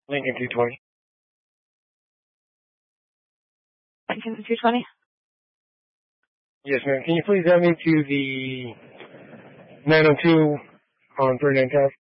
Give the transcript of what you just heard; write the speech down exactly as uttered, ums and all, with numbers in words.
Lincoln two twenty. Lincoln two twenty? Yes, ma'am. Can you please add me to the nine oh two on thirty-nine Taft?